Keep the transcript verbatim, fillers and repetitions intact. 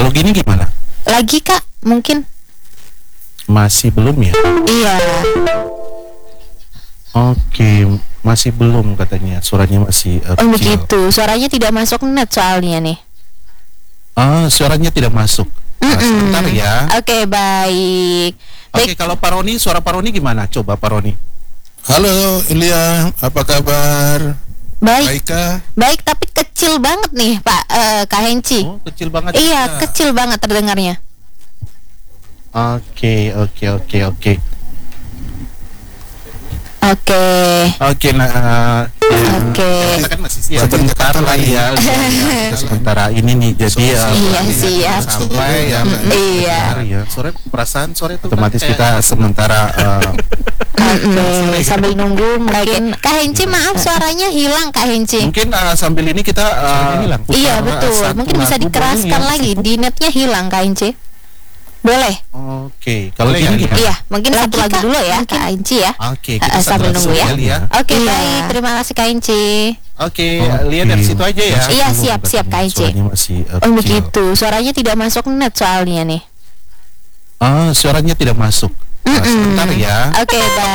Kalau gini gimana? Lagi Kak, mungkin. Masih belum ya? Iya. Oke, masih belum katanya. Suaranya masih uh, Oh kecil. begitu, suaranya tidak masuk net soalnya nih. Ah, suaranya tidak masuk. Nah, sebentar ya. Oke, baik. Oke, Baik. kalau Paroni, suara Paroni gimana? Coba Paroni. Halo Ilya, apa kabar? Baik. Baikah? Baik, tapi kecil banget nih, Pak eh, Kak Henci. Oh, kecil banget. Iya, ya. kecil banget terdengarnya. Oke, oke, oke, oke. Oke. Oke, nah, uh, ya, Oke. kita kan masih siap sebentar lah ya. Kita sementara ini nih, jadi uh, Iya, siap. sampai ya. Iya. Bentar ya. Sore perasaan sore itu otomatis kita sementara uh, Oke, sambil nunggu mungkin Kak Henci, maaf suaranya hilang Kak Henci. mungkin uh, sambil ini kita uh, Iya, putar, uh, betul. satu Mungkin bisa lagu dikeraskan boleh ya? lagi. Di netnya hilang Kak Henci. Boleh? Oke, kalau Boleh gini ya? gimana? Iya, mungkin Lagi, satu lagu Kak. dulu ya Kak Henci ya. Oke, Eh, kita sambil satu nunggu ya. kali ya. Oke, Iya. baik. Terima kasih Kak Henci. Oke, Oke. lihat dari situ aja ya. Iya, siap, siap, Kak Ece. Suaranya masih uh, Oh kecil. begitu, suaranya tidak masuk net soalnya nih. Ah, suaranya tidak masuk. Nah, sebentar ya. Oke, baik.